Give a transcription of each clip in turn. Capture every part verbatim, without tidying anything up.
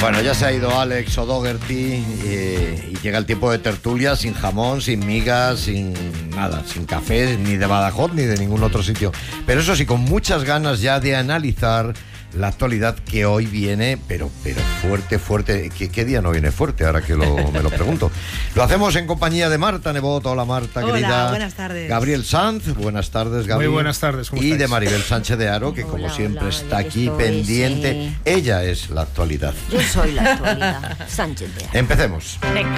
Bueno, ya se ha ido Alex O'Doherty eh, y llega el tiempo de tertulia sin jamón, sin migas, sin nada, sin café, ni de Badajoz, ni de ningún otro sitio. Pero eso sí, con muchas ganas ya de analizar la actualidad que hoy viene, pero pero fuerte, fuerte. ¿Qué, qué día no viene fuerte? Ahora que lo, me lo pregunto. Lo hacemos en compañía de Marta Nebot. Hola, Marta, Hola, querida. buenas tardes. Gabriel Sanz, buenas tardes, Gabriel. Muy buenas tardes, ¿cómo Y estáis? de Maribel Sánchez de Haro, que Hola, como siempre hola, está ya aquí estoy, pendiente. sí. Ella es la actualidad. Yo soy la actualidad. Sánchez de Haro. Empecemos. Venga.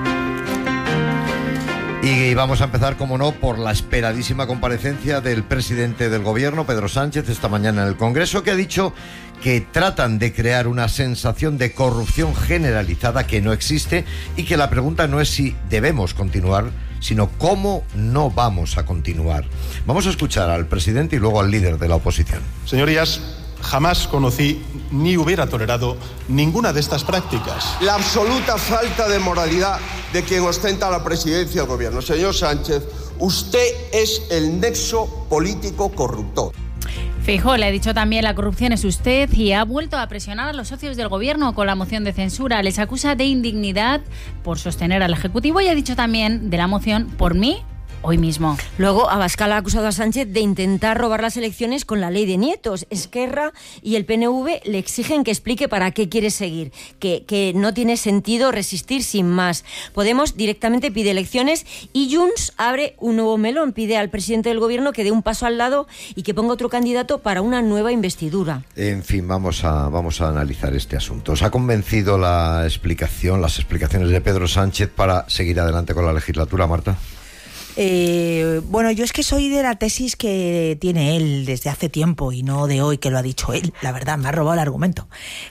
Y vamos a empezar, como no, por la esperadísima comparecencia del presidente del gobierno, Pedro Sánchez, esta mañana en el Congreso, que ha dicho que tratan de crear una sensación de corrupción generalizada que no existe y que la pregunta no es si debemos continuar, sino cómo no vamos a continuar. Vamos a escuchar al presidente y luego al líder de la oposición. Señorías, jamás conocí ni hubiera tolerado ninguna de estas prácticas. La absoluta falta de moralidad de quien ostenta la presidencia del gobierno. Señor Sánchez, usted es el nexo político corruptor. Feijóo le ha dicho también la corrupción es usted y ha vuelto a presionar a los socios del gobierno con la moción de censura. Les acusa de indignidad por sostener al Ejecutivo y ha dicho también de la moción por mí hoy mismo. Luego, Abascal ha acusado a Sánchez de intentar robar las elecciones con la ley de nietos. Esquerra y el P N V le exigen que explique para qué quiere seguir, que, que no tiene sentido resistir sin más. Podemos directamente pide elecciones y Junts abre un nuevo melón, pide al presidente del gobierno que dé un paso al lado y que ponga otro candidato para una nueva investidura. En fin, vamos a, vamos a analizar este asunto. ¿Os ha convencido la explicación, las explicaciones de Pedro Sánchez para seguir adelante con la legislatura, Marta? Eh, bueno, yo es que soy de la tesis que tiene él desde hace tiempo y no de hoy que lo ha dicho él, la verdad, me ha robado el argumento,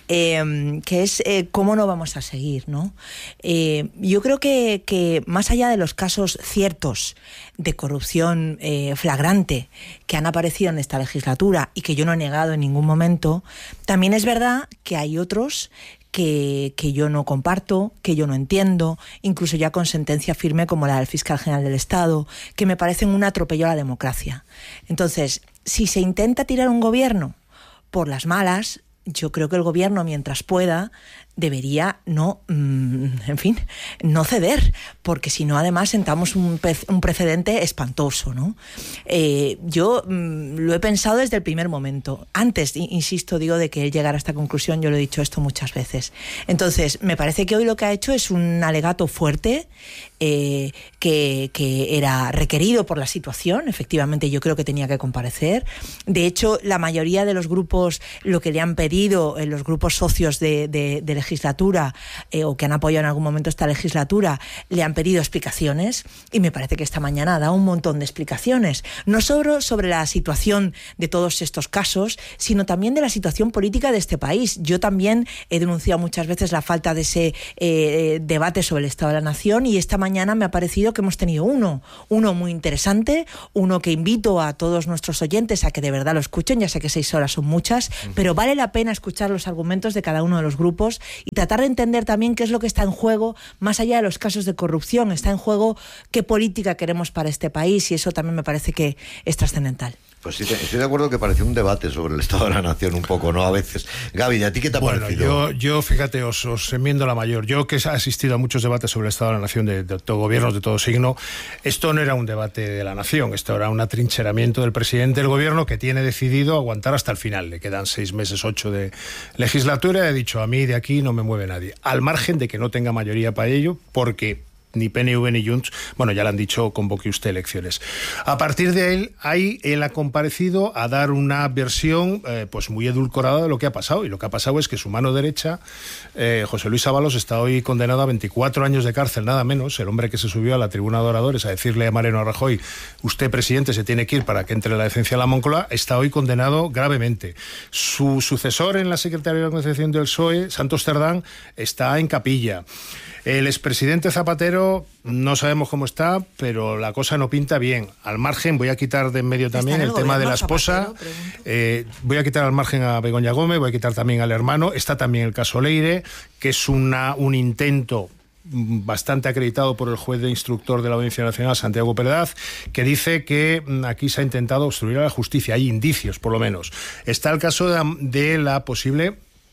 eh, que es eh, cómo no vamos a seguir, ¿no? Eh, yo creo que, que más allá de los casos ciertos de corrupción eh, flagrante que han aparecido en esta legislatura y que yo no he negado en ningún momento, también es verdad que hay otros Que, que yo no comparto, que yo no entiendo, incluso ya con sentencia firme como la del fiscal general del Estado, que me parecen un atropello a la democracia. Entonces, si se intenta tirar un gobierno por las malas, yo creo que el gobierno, mientras pueda, debería no, mmm, en fin, no ceder, porque si no, además, sentamos un, pe- un precedente espantoso, ¿no? Eh, yo mmm, lo he pensado desde el primer momento. Antes, insisto, digo, de que él llegara a esta conclusión, yo lo he dicho esto muchas veces. Entonces, me parece que hoy lo que ha hecho es un alegato fuerte, eh, que, que era requerido por la situación. Efectivamente, yo creo que tenía que comparecer. De hecho, la mayoría de los grupos, lo que le han pedido, eh, los grupos socios de, de, de legislatura eh, o que han apoyado en algún momento esta legislatura, le han pedido explicaciones y me parece que esta mañana ha dado un montón de explicaciones, no solo sobre la situación de todos estos casos, sino también de la situación política de este país. Yo también he denunciado muchas veces la falta de ese eh, debate sobre el Estado de la Nación y esta mañana me ha parecido que hemos tenido uno, uno muy interesante, uno que invito a todos nuestros oyentes a que de verdad lo escuchen, ya sé que seis horas son muchas, uh-huh. pero vale la pena escuchar los argumentos de cada uno de los grupos y tratar de entender también qué es lo que está en juego, más allá de los casos de corrupción, está en juego qué política queremos para este país y eso también me parece que es trascendental. Pues sí, estoy de acuerdo que parece un debate sobre el Estado de la Nación un poco, ¿no? A veces. Gaby, ¿a ti qué te ha bueno, parecido? Yo, yo, fíjate, os, os enmiendo la mayor. Yo que he asistido a muchos debates sobre el Estado de la Nación de, de todo gobiernos de todo signo, esto no era un debate de la nación, esto era un atrincheramiento del presidente del gobierno que tiene decidido aguantar hasta el final. Le quedan seis meses, ocho de legislatura y ha dicho, a mí de aquí no me mueve nadie. Al margen de que no tenga mayoría para ello, porque ni P N V ni Junts, bueno, ya le han dicho, convoque usted elecciones. A partir de él, ahí él ha comparecido a dar una versión eh, pues muy edulcorada de lo que ha pasado, y lo que ha pasado es que su mano derecha, eh, José Luis Ábalos, está hoy condenado a veinticuatro años de cárcel, nada menos, el hombre que se subió a la tribuna de oradores a decirle a Mariano Rajoy, usted, presidente, se tiene que ir para que entre la decencia a la Moncloa, está hoy condenado gravemente. Su sucesor en la Secretaría de Organización del P S O E, Santos Cerdán, está en capilla. El expresidente Zapatero, no sabemos cómo está, pero la cosa no pinta bien. Al margen, voy a quitar de en medio también el, el tema de la esposa, eh, voy a quitar al margen a Begoña Gómez, voy a quitar también al hermano, está también el caso Leire, que es una, un intento bastante acreditado por el juez de instructor de la Audiencia Nacional, Santiago Perdaz, que dice que aquí se ha intentado obstruir a la justicia. Hay indicios, por lo menos. Está el caso de, de la posible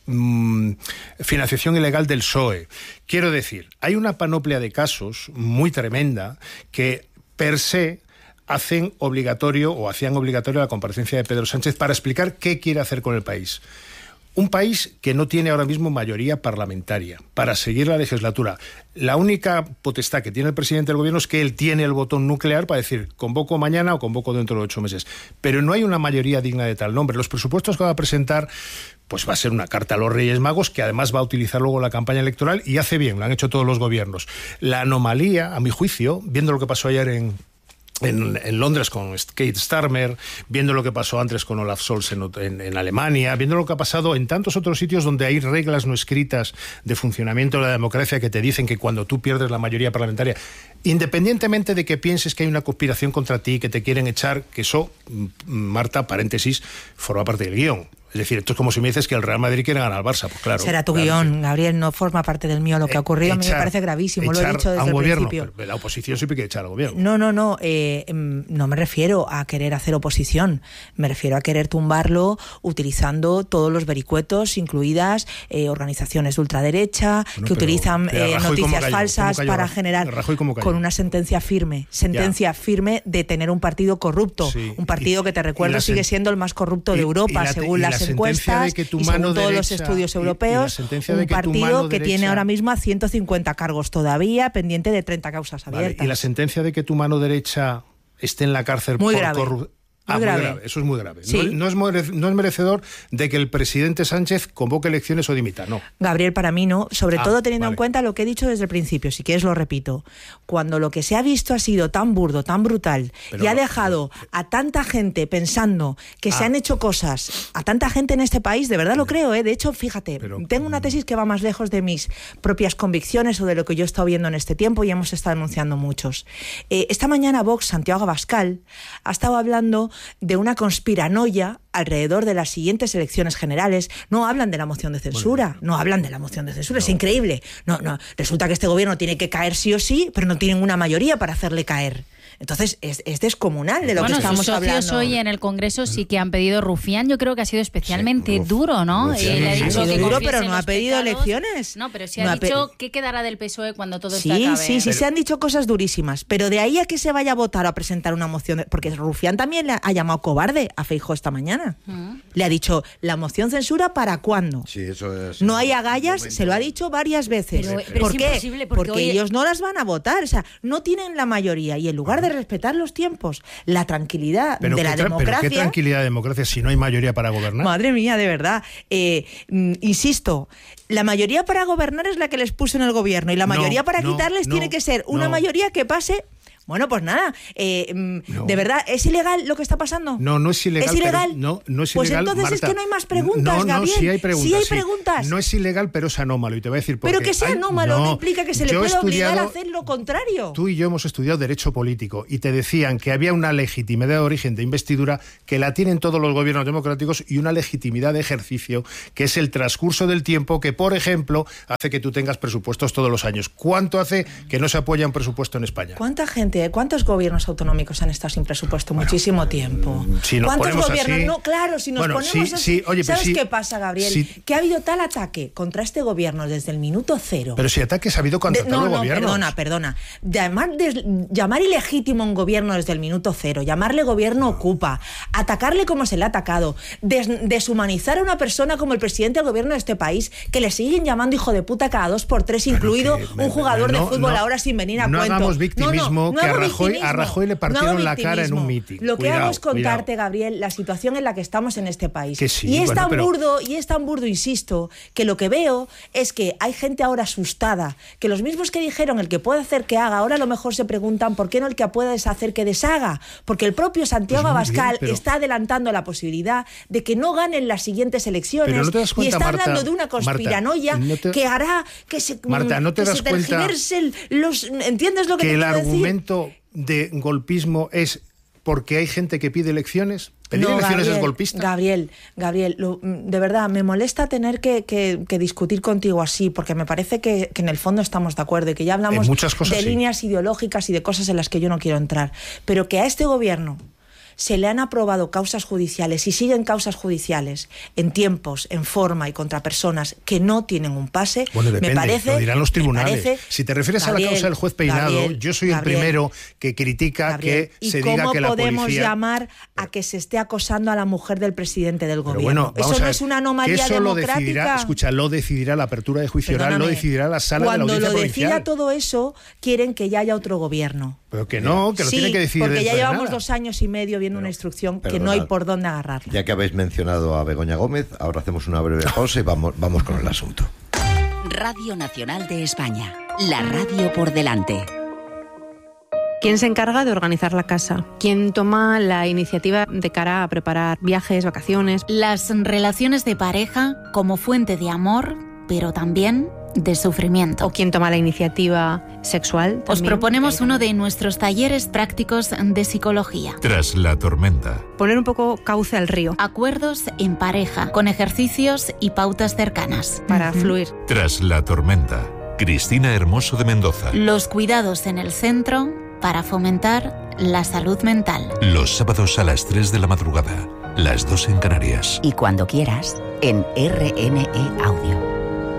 mmm, financiación ilegal del P S O E. Quiero decir, hay una panoplia de casos muy tremenda que per se hacen obligatorio o hacían obligatorio la comparecencia de Pedro Sánchez para explicar qué quiere hacer con el país. Un país que no tiene ahora mismo mayoría parlamentaria para seguir la legislatura. La única potestad que tiene el presidente del gobierno es que él tiene el botón nuclear para decir convoco mañana o convoco dentro de ocho meses. Pero no hay una mayoría digna de tal nombre. Los presupuestos que va a presentar pues va a ser una carta a los Reyes Magos que además va a utilizar luego la campaña electoral y hace bien, lo han hecho todos los gobiernos. La anomalía, a mi juicio, viendo lo que pasó ayer en... En, en Londres con Keir Starmer, viendo lo que pasó antes con Olaf Scholz en, en, en Alemania, viendo lo que ha pasado en tantos otros sitios donde hay reglas no escritas de funcionamiento de la democracia que te dicen que cuando tú pierdes la mayoría parlamentaria, independientemente de que pienses que hay una conspiración contra ti, que te quieren echar, que eso, Marta, paréntesis, forma parte del guión. Es decir, esto es como si me dices que el Real Madrid quiere ganar al Barça. Pues claro. Será tu claro, guión, sí. Gabriel, no forma parte del mío lo que ha ocurrido. Echar, a mí me parece gravísimo, lo he dicho desde el gobierno, principio. Pero la oposición siempre quiere echar al gobierno. No, no, no, eh, no me refiero a querer hacer oposición. Me refiero a querer tumbarlo utilizando todos los vericuetos, incluidas eh, organizaciones de ultraderecha, bueno, que pero, utilizan pero eh, noticias cayó, falsas cayó, para generar con una sentencia firme. Sentencia ya. firme de tener un partido corrupto. Sí, un partido y, que te recuerdo sigue siendo el más corrupto y, de Europa, la, según las encuestas. Tu y según todos derecha, los estudios europeos, y, y un de que partido que derecha, tiene ahora mismo a ciento cincuenta cargos todavía, pendiente de treinta causas abiertas. Vale, y la sentencia de que tu mano derecha esté en la cárcel muy por corrupción. Ah, muy grave. grave. Eso es muy grave. Sí. No, no, es no es merecedor de que el presidente Sánchez convoque elecciones o dimita, no. Gabriel, para mí no. Sobre ah, todo teniendo vale. en cuenta lo que he dicho desde el principio. Si quieres lo repito. Cuando lo que se ha visto ha sido tan burdo, tan brutal, pero, y ha dejado pero, a tanta gente pensando que ah. se han hecho cosas, a tanta gente en este país, de verdad lo creo, ¿eh? De hecho, fíjate, pero, tengo una tesis que va más lejos de mis propias convicciones o de lo que yo he estado viendo en este tiempo y hemos estado denunciando muchos. Eh, esta mañana Vox, Santiago Abascal, ha estado hablando de una conspiranoia alrededor de las siguientes elecciones generales. No hablan de la moción de censura, bueno, no hablan de la moción de censura, no. Es increíble. No, no, resulta que este gobierno tiene que caer sí o sí, pero no tiene ninguna mayoría para hacerle caer. Entonces es, es descomunal de lo bueno, que estamos sus socios hablando. Hoy en el Congreso sí que han pedido Rufián. Yo creo que ha sido especialmente sí, duro, ¿no? Sí, eh, le ha dicho ha sido que duro, pero no ha pedido pecados. elecciones. No, pero sí no ha ha dicho pe... qué quedará del P S O E cuando todo sí, esto acabe. Sí, sí, pero... se han dicho cosas durísimas. Pero de ahí a que se vaya a votar o a presentar una moción... De... Porque Rufián también le ha llamado cobarde a Feijóo esta mañana. Uh-huh. Le ha dicho, ¿la moción censura para cuándo? Sí, eso es... No hay agallas, se lo ha dicho varias veces. Pero, pero ¿Por es qué? Imposible porque, porque oye... ellos no las van a votar. O sea, no tienen la mayoría. Y en lugar de respetar los tiempos, la tranquilidad pero de la tra- democracia... ¿Pero qué tranquilidad de democracia si no hay mayoría para gobernar? Madre mía, de verdad. Eh, mm, insisto, la mayoría para gobernar es la que les puso en el gobierno y la mayoría no, para no, quitarles no, tiene que ser una no. mayoría que pase... Bueno, pues nada, eh, no. ¿de verdad es ilegal lo que está pasando? No, no es ilegal. ¿Es ilegal? Pero, no, no es pues ilegal, entonces Marta, es que no hay más preguntas, no, no, Gabriel. Sí hay preguntas. Sí hay sí. preguntas. No es ilegal, pero es anómalo. Y te voy a decir por qué. Pero que sea hay, anómalo no, no implica que se le pueda obligar a hacer lo contrario. Tú y yo hemos estudiado Derecho Político y te decían que había una legitimidad de origen de investidura que la tienen todos los gobiernos democráticos y una legitimidad de ejercicio que es el transcurso del tiempo que, por ejemplo, hace que tú tengas presupuestos todos los años. ¿Cuánto hace que no se apoya un presupuesto en España? ¿Cuánta gente, cuántos gobiernos autonómicos han estado sin presupuesto bueno, muchísimo tiempo? Si nos ¿Cuántos gobiernos? Así, no, claro, si nos bueno, ponemos sí, así, sí, oye, ¿sabes sí, qué pasa, Gabriel? Sí, que ha habido tal ataque contra este gobierno desde el minuto cero. Pero si ataques ha habido contra de, todos no, los no, gobiernos. Perdona, perdona. Llamar, des, llamar ilegítimo a un gobierno desde el minuto cero, llamarle gobierno ocupa, atacarle como se le ha atacado, des, deshumanizar a una persona como el presidente del gobierno de este país, que le siguen llamando hijo de puta cada dos por tres, incluido que, un jugador no, de fútbol no, ahora sin venir a no cuento. Hagamos victimismo, no, no, no que a hago Rajoy, victimismo, a Rajoy le partieron no la cara en un meeting. Lo que cuidado, hago es contarte, cuidado. Gabriel, la situación en la que estamos en este país. Que sí, y es bueno, tan pero... burdo, y es tan burdo, insisto, que lo que veo es que hay gente ahora asustada, que los mismos que dijeron el que puede hacer que haga, ahora a lo mejor se preguntan por qué no el que puede deshacer que deshaga, porque el propio Santiago pues Abascal bien, pero... está adelantando la posibilidad de que no ganen las siguientes elecciones no cuenta, y está Marta, hablando de una conspiranoia Marta, no te... que hará que se, Marta, ¿no te que das se cuenta tergiversen los... ¿Entiendes lo que, que te el quiero argumento decir? De golpismo es porque hay gente que pide elecciones? ¿Pedir no, elecciones Gabriel, es golpista? Gabriel, Gabriel, lo, de verdad, me molesta tener que, que, que discutir contigo así, porque me parece que, que en el fondo estamos de acuerdo y que ya hablamos muchas cosas, de sí. líneas ideológicas y de cosas en las que yo no quiero entrar. Pero que a este gobierno se le han aprobado causas judiciales y siguen causas judiciales en tiempos, en forma y contra personas que no tienen un pase, bueno, depende, me parece... lo dirán los tribunales. Parece, si te refieres Gabriel, a la causa del juez Peinado, Gabriel, yo soy Gabriel, el primero que critica Gabriel, que se diga que la policía... ¿Y cómo podemos llamar a que se esté acosando a la mujer del presidente del Pero gobierno? bueno, Eso no ver, es una anomalía que eso democrática. Lo decidirá, escucha, lo decidirá la apertura de juicio Perdóname, oral, lo decidirá la sala de la audiencia Cuando lo provincial. decida todo eso, quieren que ya haya otro gobierno. Pero que no, que lo sí, tiene que decidir porque ya dentro de llevamos nada. dos años y medio viendo Pero, una instrucción que perdonad, no hay por dónde agarrarla. Ya que habéis mencionado a Begoña Gómez, ahora hacemos una breve pausa y vamos, vamos con el asunto. Radio Nacional de España, la radio por delante. ¿Quién se encarga de organizar la casa? ¿Quién toma la iniciativa de cara a preparar viajes, vacaciones? Las relaciones de pareja como fuente de amor, pero también de sufrimiento. ¿O quién toma la iniciativa sexual? Os también? proponemos uno de nuestros talleres prácticos de psicología. Tras la tormenta. Poner un poco cauce al río. Acuerdos en pareja, con ejercicios y pautas cercanas. Para uh-huh. fluir. Tras la tormenta. Cristina Hermoso de Mendoza. Los cuidados en el centro para fomentar la salud mental. Los sábados a las tres de la madrugada, las dos en Canarias. Y cuando quieras, en R N E Audio.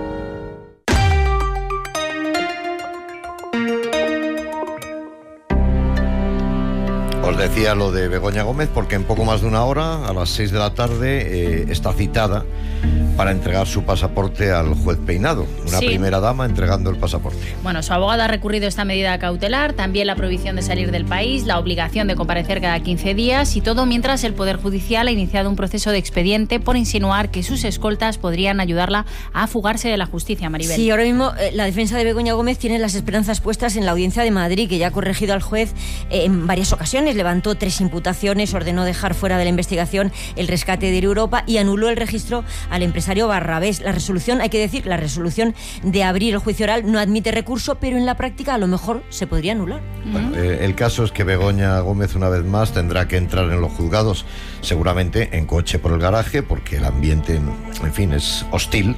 Os decía lo de Begoña Gómez porque en poco más de una hora, a las seis de la tarde, eh, está citada para entregar su pasaporte al juez Peinado. Una sí. primera dama entregando el pasaporte. Bueno, su abogado ha recurrido esta medida cautelar, también la prohibición de salir del país, la obligación de comparecer cada quince días y todo mientras el Poder Judicial ha iniciado un proceso de expediente por insinuar que sus escoltas podrían ayudarla a fugarse de la justicia, Maribel. Sí, ahora mismo eh, la defensa de Begoña Gómez tiene las esperanzas puestas en la Audiencia de Madrid, que ya ha corregido al juez eh, en varias ocasiones. Levantó tres imputaciones, ordenó dejar fuera de la investigación el rescate de Europa y anuló el registro al empresario Barrabés. La resolución, hay que decir, la resolución de abrir el juicio oral no admite recurso, pero en la práctica a lo mejor se podría anular. Bueno, eh, el caso es que Begoña Gómez una vez más tendrá que entrar en los juzgados, seguramente en coche por el garaje, porque el ambiente, en fin, es hostil.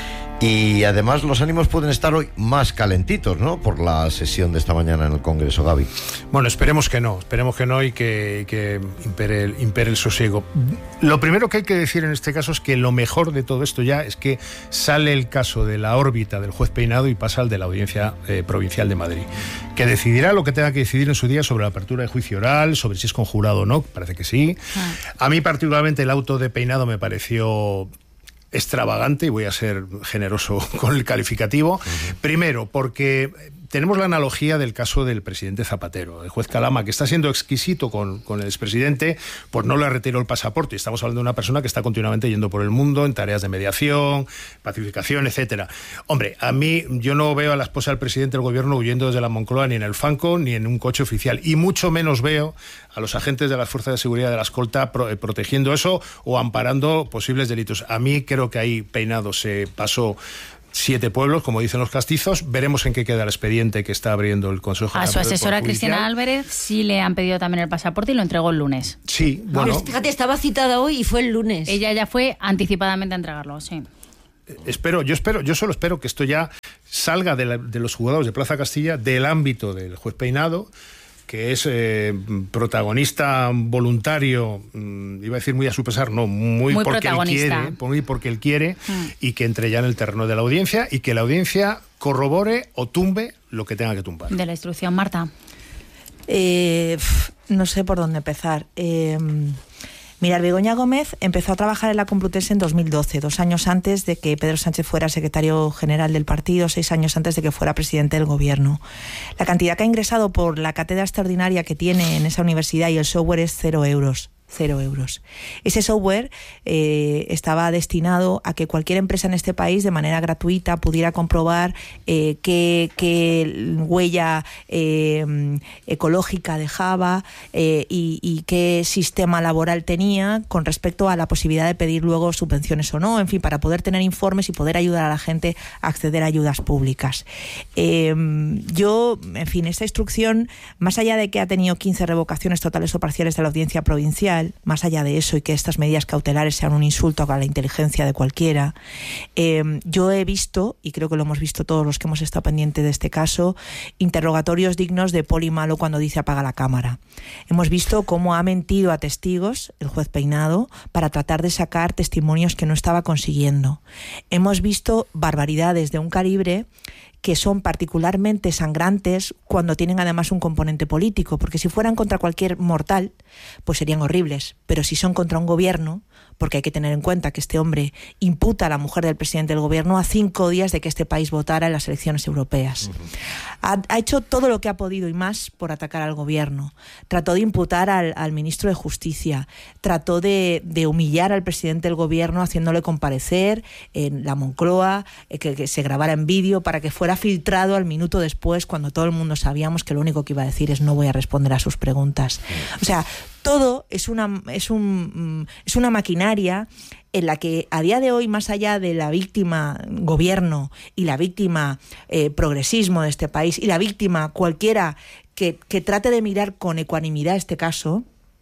Y además los ánimos pueden estar hoy más calentitos, ¿no? Por la sesión de esta mañana en el Congreso, Gaby. Bueno, esperemos que no, esperemos que no y que, que impere, el, impere el sosiego. Lo primero que hay que decir en este caso es que lo mejor de todo esto ya es que sale el caso de la órbita del juez Peinado y pasa al de la Audiencia eh, Provincial de Madrid, que decidirá lo que tenga que decidir en su día sobre la apertura de juicio oral, sobre si es conjurado o no, parece que sí. Ah. A mí particularmente el auto de Peinado me pareció extravagante, y voy a ser generoso con el calificativo. Uh-huh. Primero, porque tenemos la analogía del caso del presidente Zapatero, el juez Calama, que está siendo exquisito con, con el expresidente, pues no le retiró el pasaporte. Estamos hablando de una persona que está continuamente yendo por el mundo en tareas de mediación, pacificación, etcétera. Hombre, a mí, yo no veo a la esposa del presidente del gobierno huyendo desde la Moncloa ni en el Fanco ni en un coche oficial, y mucho menos veo a los agentes de las fuerzas de seguridad de la escolta pro, eh, protegiendo eso o amparando posibles delitos. A mí creo que ahí Peinado se pasó siete pueblos, como dicen los castizos. Veremos en qué queda el expediente que está abriendo el Consejo. A su asesora Cristina Álvarez sí le han pedido también el pasaporte y lo entregó el lunes. Sí, bueno. Pero fíjate, estaba citada hoy y fue el lunes. Ella ya fue anticipadamente a entregarlo, sí. Espero, yo espero, yo solo espero que esto ya salga de, la, de los juzgados de Plaza Castilla, del ámbito del juez Peinado, que es eh, protagonista voluntario, mmm, iba a decir muy a su pesar, no, muy, muy porque él quiere, muy porque él quiere, mm. y que entre ya en el terreno de la audiencia y que la audiencia corrobore o tumbe lo que tenga que tumbar. De la instrucción, Marta. Eh, no sé por dónde empezar. Eh, Mirad, Begoña Gómez empezó a trabajar en la Complutense en dos mil doce, dos años antes de que Pedro Sánchez fuera secretario general del partido, seis años antes de que fuera presidente del gobierno. La cantidad que ha ingresado por la cátedra extraordinaria que tiene en esa universidad y el software es cero euros. Cero euros. Ese software eh, estaba destinado a que cualquier empresa en este país de manera gratuita pudiera comprobar eh, qué, qué huella eh, ecológica dejaba eh, y, y qué sistema laboral tenía con respecto a la posibilidad de pedir luego subvenciones o no, en fin, para poder tener informes y poder ayudar a la gente a acceder a ayudas públicas. Eh, yo, en fin, esta instrucción, más allá de que ha tenido quince revocaciones totales o parciales de la Audiencia Provincial, judicial, más allá de eso y que estas medidas cautelares sean un insulto a la inteligencia de cualquiera, eh, yo he visto, y creo que lo hemos visto todos los que hemos estado pendientes de este caso, interrogatorios dignos de Poli Malo cuando dice apaga la cámara. Hemos visto cómo ha mentido a testigos el juez Peinado para tratar de sacar testimonios que no estaba consiguiendo. Hemos visto barbaridades de un calibre que son particularmente sangrantes cuando tienen además un componente político, porque si fueran contra cualquier mortal, pues serían horribles, pero si son contra un gobierno, porque hay que tener en cuenta que este hombre imputa a la mujer del presidente del gobierno a cinco días de que este país votara en las elecciones europeas. Uh-huh. Ha, ha hecho todo lo que ha podido y más por atacar al gobierno. Trató de imputar al, al ministro de Justicia, trató de, de humillar al presidente del gobierno haciéndole comparecer en la Moncloa, eh, que, que se grabara en vídeo para que fuera filtrado al minuto después, cuando todo el mundo sabíamos que lo único que iba a decir es no voy a responder a sus preguntas. O sea, todo es una, es un, es una maquinaria en la que a día de hoy, más allá de la víctima gobierno y la víctima eh, progresismo de este país y la víctima cualquiera que, que trate de mirar con ecuanimidad este caso,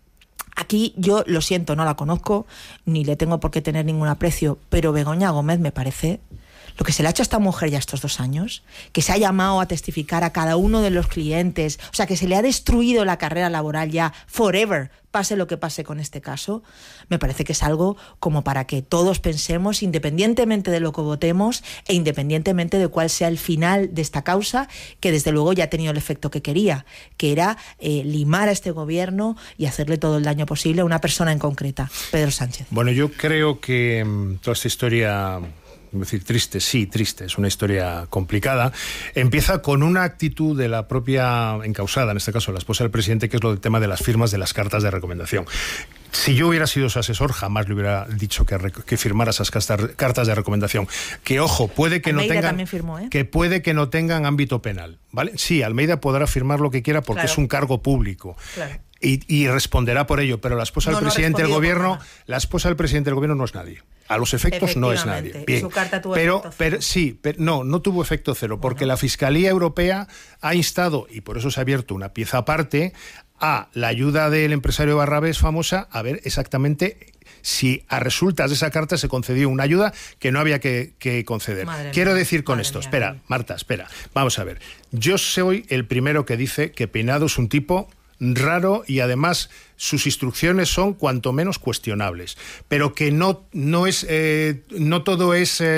aquí yo lo siento, no la conozco, ni le tengo por qué tener ningún aprecio, pero Begoña Gómez me parece... Lo que se le ha hecho a esta mujer ya estos dos años, que se ha llamado a testificar a cada uno de los clientes, o sea, que se le ha destruido la carrera laboral ya forever, pase lo que pase con este caso, me parece que es algo como para que todos pensemos, independientemente de lo que votemos e independientemente de cuál sea el final de esta causa, que desde luego ya ha tenido el efecto que quería, que era eh, limar a este gobierno y hacerle todo el daño posible a una persona en concreta, Pedro Sánchez. Bueno, yo creo que mmm, toda esta historia... Es decir, triste, sí, triste, es una historia complicada. Empieza con una actitud de la propia encausada, en este caso la esposa del presidente, que es lo del tema de las firmas de las cartas de recomendación. Si yo hubiera sido su asesor, jamás le hubiera dicho que, que firmara esas cartas de recomendación. Que, ojo, puede que Almeida no tengan... también firmó, ¿eh? Que puede que no tengan ámbito penal, ¿vale? Sí, Almeida podrá firmar lo que quiera porque claro. es un cargo público. Claro. Y, y responderá por ello, pero la esposa no, del no presidente del gobierno, la esposa del presidente del gobierno no es nadie. A los efectos no es nadie. Bien. Su carta tuvo pero, efecto pero sí, pero no, no tuvo efecto cero, porque bueno. la Fiscalía Europea ha instado, y por eso se ha abierto una pieza aparte, a la ayuda del empresario Barrabés famosa, a ver exactamente si a resultas de esa carta se concedió una ayuda que no había que, que conceder. Madre Quiero mía, decir con esto, mía, espera, mía. Marta, espera, vamos a ver. Yo soy el primero que dice que Peinado es un tipo raro y además sus instrucciones son cuanto menos cuestionables, pero que no, no es eh, no todo es eh,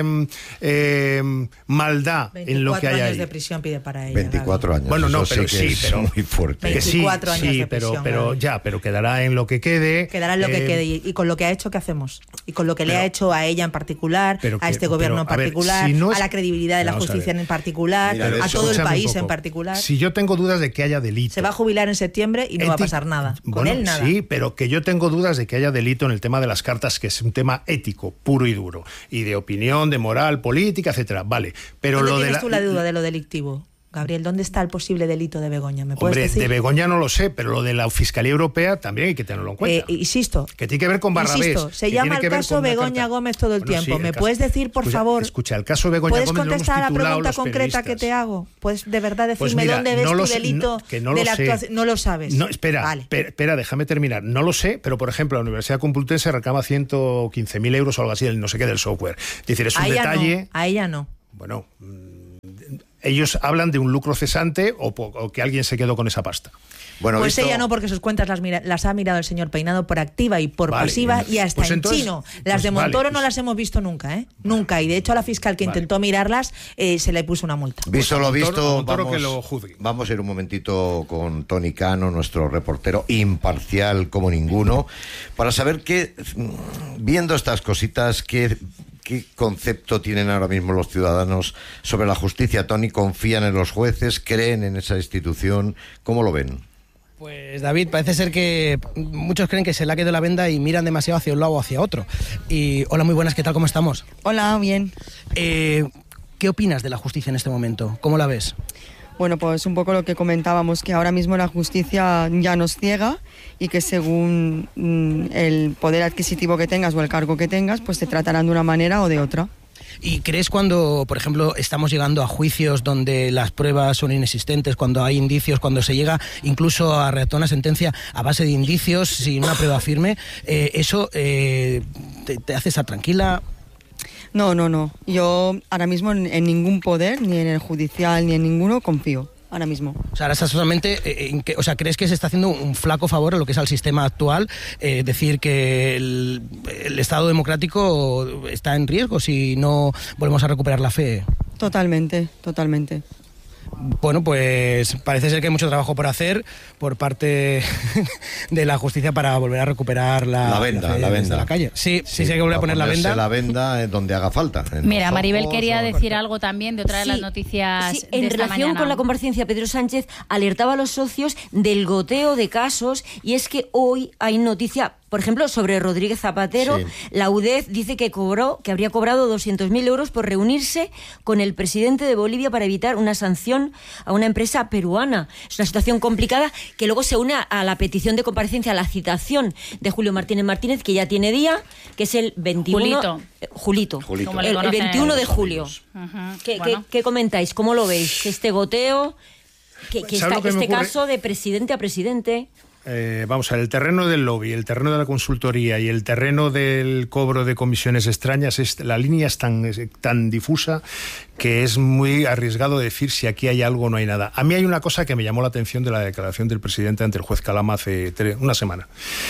eh, maldad en lo que hay ahí. veinticuatro años de prisión pide para ella. veinticuatro Gaby. años. Bueno, no, pero sí, sí, pero muy fuerte. Que sí, veinticuatro años sí, de pero, prisión, pero Gaby. ya, pero quedará en lo que quede. Quedará en lo eh, que quede y, y con lo que ha hecho, ¿qué hacemos? Y con lo que pero, le ha hecho a ella en particular, pero que, a este gobierno pero, en particular, a, ver, si no es, a la credibilidad de la justicia en particular, Mira, a todo el país en particular. Si yo tengo dudas de que haya delito. Se va a jubilar en septiembre y no Eti- va a pasar nada. Con bueno, él nada. Sí, pero que yo tengo dudas de que haya delito en el tema de las cartas, que es un tema ético, puro y duro, y de opinión, de moral, política, etcétera. Vale, pero ¿Dónde lo tienes de la, tú la duda de lo delictivo? Gabriel, ¿dónde está el posible delito de Begoña? ¿Me puedes Hombre, decir? de Begoña no lo sé, pero lo de la Fiscalía Europea también hay que tenerlo en cuenta. Eh, insisto. Que tiene que ver con Barrabés. Insisto, se llama el caso Begoña Gómez todo el bueno, tiempo. Sí, ¿Me el puedes caso, decir, por escucha, favor? Escucha, el caso Begoña ¿Puedes Gómez contestar a la pregunta concreta que te hago? hago? ¿Puedes de verdad decirme pues mira, dónde ves no tu lo sé, delito no, que no de lo la sé. actuación? No lo sabes. No, espera, vale. per, espera, déjame terminar. No lo sé, pero por ejemplo, la Universidad Complutense reclama ciento quince mil euros o algo así, el no sé qué del software. Es decir, es un a ella detalle. No, a ella no. Bueno. Ellos hablan de un lucro cesante o, o que alguien se quedó con esa pasta. Bueno, pues visto... ella no, porque sus cuentas las, mira, las ha mirado el señor Peinado por activa y por vale, pasiva y hasta pues en entonces, chino. Las pues de Montoro vale, pues... no las hemos visto nunca, ¿eh? Nunca. Y de hecho a la fiscal que vale. intentó mirarlas eh, se le puso una multa. Visto lo visto, Montoro, Montoro vamos, que lo juzgue. Vamos a ir un momentito con Tony Cano, nuestro reportero imparcial como ninguno, para saber que, viendo estas cositas, que... ¿Qué concepto tienen ahora mismo los ciudadanos sobre la justicia? Tony, ¿confían en los jueces? ¿Creen en esa institución? ¿Cómo lo ven? Pues David, parece ser que muchos creen que se le ha quedado la venda y miran demasiado hacia un lado o hacia otro. Y hola, muy buenas, ¿qué tal? ¿Cómo estamos? Hola, bien. Eh, ¿Qué opinas de la justicia en este momento? ¿Cómo la ves? Bueno, pues un poco lo que comentábamos, que ahora mismo la justicia ya nos ciega y que según mm, el poder adquisitivo que tengas o el cargo que tengas, pues te tratarán de una manera o de otra. ¿Y crees cuando, por ejemplo, estamos llegando a juicios donde las pruebas son inexistentes, cuando hay indicios, cuando se llega incluso a redactar una sentencia a base de indicios sin una prueba firme, eh, eso eh, te, te hace estar tranquila? No, no, no. Yo ahora mismo en, en ningún poder, ni en el judicial, ni en ninguno, confío. Ahora mismo. O sea, ahora estás solamente, en que, o sea, ¿crees que se está haciendo un flaco favor a lo que es al sistema actual? Eh, decir que el, el Estado democrático está en riesgo si no volvemos a recuperar la fe. Totalmente, totalmente. Bueno, pues parece ser que hay mucho trabajo por hacer por parte de la justicia para volver a recuperar la, la venta, la, la venda. la calle. Sí, sí, sí, sí hay que volver a poner la venda. La venda donde haga falta. Mira, Maribel quería decir algo también de otra de las noticias sí, de en esta relación mañana. con la comparecencia, Pedro Sánchez alertaba a los socios del goteo de casos, y es que hoy hay noticia, por ejemplo, sobre Rodríguez Zapatero. Sí. La U D E F dice que cobró, que habría cobrado doscientos mil euros por reunirse con el presidente de Bolivia para evitar una sanción a una empresa peruana. Es una situación complicada que luego se une a la petición de comparecencia, a la citación de Julio Martínez Martínez, que ya tiene día, que es el veintiuno... Julito. Eh, Julito. Julito. El, el veintiuno de julio. Uh-huh. ¿Qué, bueno. ¿qué, ¿Qué comentáis? ¿Cómo lo veis? Este goteo, que, que está, que este caso de presidente a presidente... Eh, vamos a ver, el terreno del lobby, el terreno de la consultoría y el terreno del cobro de comisiones extrañas, es, la línea es tan, es tan difusa que es muy arriesgado decir si aquí hay algo o no hay nada. A mí hay una cosa que me llamó la atención de la declaración del presidente ante el juez Calama hace tres, una semana,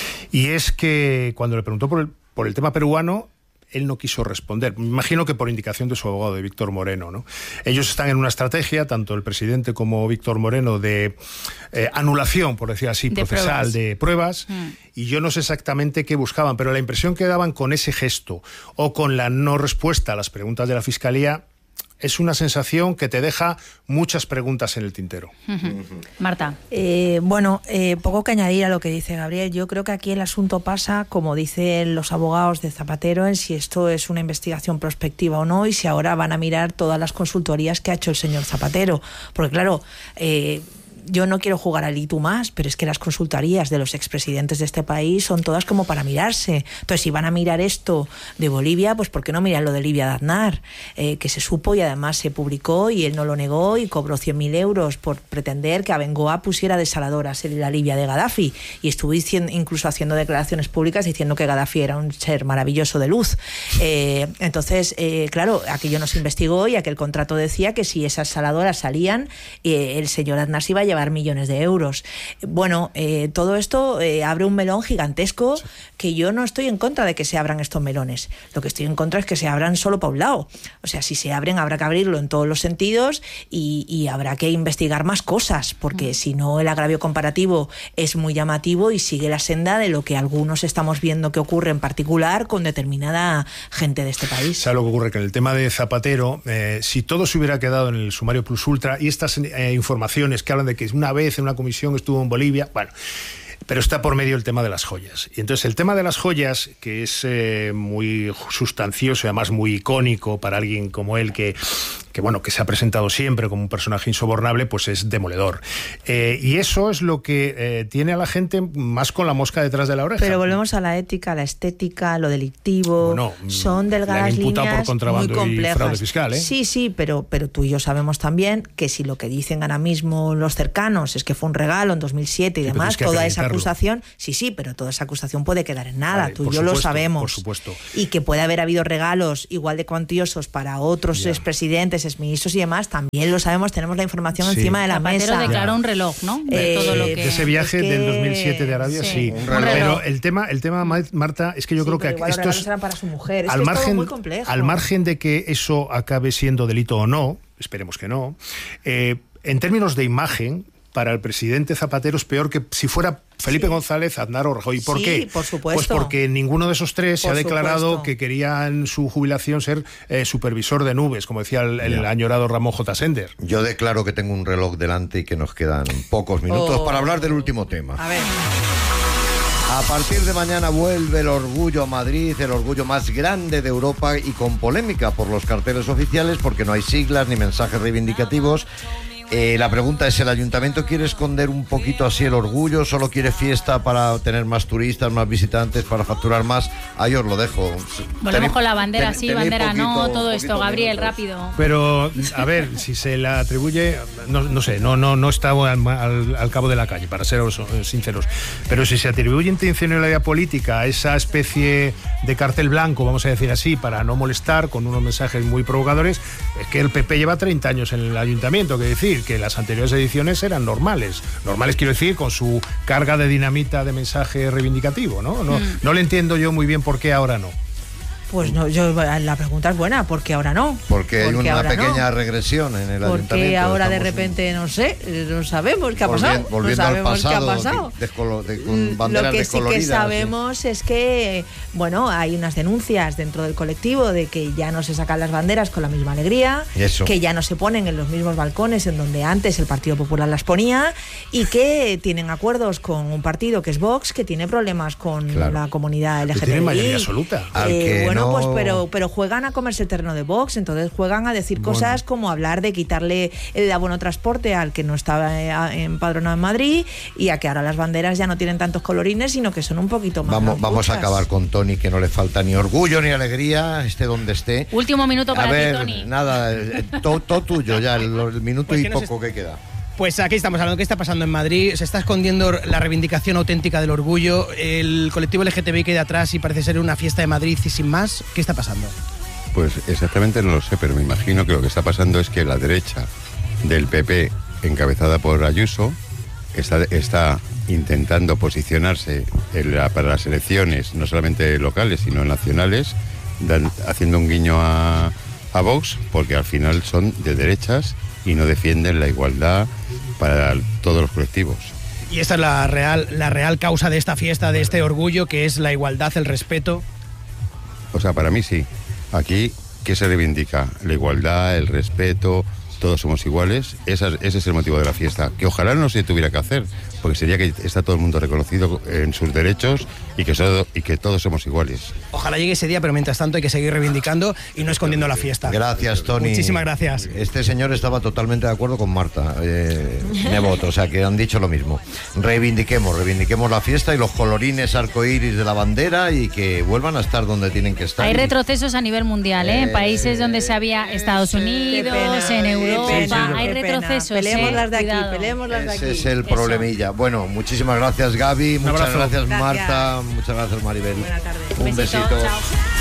y es que cuando le preguntó por el, por el tema peruano, él no quiso responder. Me imagino que por indicación de su abogado, de Víctor Moreno, ¿no? Ellos están en una estrategia, tanto el presidente como Víctor Moreno, de eh, anulación, por decir así, de procesal pruebas. de pruebas, mm. y yo no sé exactamente qué buscaban, pero la impresión que daban con ese gesto o con la no respuesta a las preguntas de la Fiscalía es una sensación que te deja muchas preguntas en el tintero. Uh-huh. Marta. Eh, bueno, eh, poco que añadir a lo que dice Gabriel. Yo creo que aquí el asunto pasa, como dicen los abogados de Zapatero, en si esto es una investigación prospectiva o no, y si ahora van a mirar todas las consultorías que ha hecho el señor Zapatero. Porque claro, eh, yo no quiero jugar al y tú más, pero es que las consultorías de los expresidentes de este país son todas como para mirarse. Entonces, si van a mirar esto de Bolivia, pues ¿por qué no miran lo de Livia de Aznar? Eh, que se supo y además se publicó y él no lo negó y cobró cien mil euros por pretender que Abengoa pusiera desaladoras en la Libia de Gaddafi, y estuvo diciendo, incluso haciendo declaraciones públicas diciendo que Gaddafi era un ser maravilloso de luz. Eh, entonces, eh, claro, aquello no se investigó y aquel contrato decía que si esas desaladoras salían, eh, el señor Aznar se iba a llevar millones de euros. Bueno, eh, todo esto eh, abre un melón gigantesco, que yo no estoy en contra de que se abran estos melones. Lo que estoy en contra es que se abran solo para un lado. O sea, si se abren, habrá que abrirlo en todos los sentidos y, y habrá que investigar más cosas, porque mm. si no, el agravio comparativo es muy llamativo y sigue la senda de lo que algunos estamos viendo que ocurre en particular con determinada gente de este país. ¿Sabes lo que ocurre? Que en el tema de Zapatero, eh, si todo se hubiera quedado en el sumario plus ultra y estas eh, informaciones que hablan de que una vez en una comisión estuvo en Bolivia, bueno, pero está por medio el tema de las joyas. Y entonces el tema de las joyas, que es eh, muy sustancioso y además muy icónico para alguien como él, que, que bueno, que se ha presentado siempre como un personaje insobornable, pues es demoledor. Eh, y eso es lo que eh, tiene a la gente más con la mosca detrás de la oreja. Pero volvemos a la ética, la estética, lo delictivo. Bueno, son delgadas líneas por muy complejas. Y fraude fiscal, ¿eh? Sí, sí, pero, pero tú y yo sabemos también que si lo que dicen ahora mismo los cercanos es que fue un regalo en dos mil siete y sí, demás, toda esa acusación, sí, sí, pero toda esa acusación puede quedar en nada, vale, tú y yo supuesto, lo sabemos. Por supuesto. Y que puede haber habido regalos igual de cuantiosos para otros yeah. expresidentes, exministros y demás, también lo sabemos, tenemos la información sí. encima de la Zapatero mesa. declaró yeah. un reloj, ¿no? De, eh, todo lo que... de ese viaje es que... del dos mil siete de Arabia, sí. sí. Un reloj. Pero el tema, el tema, Marta, es que yo sí, creo que igual esto los es... eran para su mujer. Es al, que margen, es todo muy complejo. Al margen de que eso acabe siendo delito o no, esperemos que no, eh, en términos de imagen, para el presidente Zapatero es peor que si fuera Felipe sí. González, Aznar o Rajoy. ¿Por sí, qué? Por supuesto. Pues porque ninguno de esos tres por se ha declarado supuesto. que quería en su jubilación ser eh, supervisor de nubes, como decía el, el añorado Ramón J. Sender. Yo declaro que tengo un reloj delante y que nos quedan pocos minutos oh. para hablar del último tema. A ver. A partir de mañana vuelve el Orgullo a Madrid, el orgullo más grande de Europa y con polémica por los carteles oficiales porque no hay siglas ni mensajes reivindicativos. Eh, la pregunta es, ¿el ayuntamiento quiere esconder un poquito así el orgullo? ¿Solo quiere fiesta para tener más turistas, más visitantes, para facturar más? Ahí os lo dejo. Volvemos con la bandera, ten, sí, bandera poquito, no, todo esto, minutos. Gabriel, rápido. Pero, a ver, si se la atribuye, no, no sé, no, no, no está al, al, al cabo de la calle, para ser sinceros, pero si se atribuye intencionalidad política a esa especie de cartel blanco, vamos a decir así, para no molestar, con unos mensajes muy provocadores, es que el P P lleva treinta años en el ayuntamiento, que decir que las anteriores ediciones eran normales. Normales quiero decir con su carga de dinamita de mensaje reivindicativo, ¿no? No, mm. no le entiendo yo muy bien por qué ahora no. Pues no, yo la pregunta es buena, ¿por qué ahora no? Porque hay porque una pequeña no? regresión en el Porque ayuntamiento. Porque ahora de Estamos repente, no sé, no sabemos qué ha volviendo, pasado. Volviendo no sabemos al pasado, qué ha pasado. De, de, de, con banderas Lo que sí que sabemos ¿sí? es que, bueno, hay unas denuncias dentro del colectivo de que ya no se sacan las banderas con la misma alegría, Eso. que ya no se ponen en los mismos balcones en donde antes el Partido Popular las ponía y que tienen acuerdos con un partido que es Vox, que tiene problemas con claro. la comunidad L G T B I. Tienen mayoría absoluta. Eh, bueno, no... pues pero pero juegan a comerse el terreno de Vox, entonces juegan a decir bueno. cosas como hablar de quitarle el abono transporte al que no estaba empadronado en Madrid y a que ahora las banderas ya no tienen tantos colorines, sino que son un poquito más Vamos, vamos a acabar con Tony, que no le falta ni orgullo ni alegría, esté donde esté. Último minuto para a ver, ti, Tony. Nada, todo, todo tuyo ya, el, el minuto pues y poco es... que queda. Pues aquí estamos hablando de qué está pasando en Madrid. Se está escondiendo la reivindicación auténtica del orgullo. El colectivo L G T B I queda atrás y parece ser una fiesta de Madrid y sin más. ¿Qué está pasando? Pues exactamente no lo sé, pero me imagino que lo que está pasando es que la derecha del P P, encabezada por Ayuso, está, está intentando posicionarse en la, para las elecciones, no solamente locales, sino nacionales, dan, haciendo un guiño a, a Vox, porque al final son de derechas y no defienden la igualdad para todos los colectivos. Y esta es la real, la real causa de esta fiesta, de este orgullo, que es la igualdad, el respeto. O sea, para mí sí. Aquí, ¿qué se reivindica? La igualdad, el respeto, todos somos iguales. Esa, ese es el motivo de la fiesta. Que ojalá no se tuviera que hacer, porque sería que está todo el mundo reconocido en sus derechos y que, so, y que todos somos iguales. Ojalá llegue ese día, pero mientras tanto hay que seguir reivindicando y no escondiendo la fiesta. Gracias, Tony. Muchísimas gracias. Este señor estaba totalmente de acuerdo con Marta eh, Nebot, o sea que han dicho lo mismo. Reivindiquemos, reivindiquemos la fiesta y los colorines arcoíris de la bandera y que vuelvan a estar donde tienen que estar. Hay retrocesos a nivel mundial, ¿eh? En países donde se había Estados Unidos, pena, en Europa, pena, hay retrocesos. Peleemos ¿eh? las de aquí, Cuidado. peleemos las de aquí. Ese es el problemilla. Eso. Bueno, muchísimas gracias, Gaby, muchas gracias, gracias, Marta, muchas gracias, Maribel. Buenas tardes. Un besito. besito. Chao.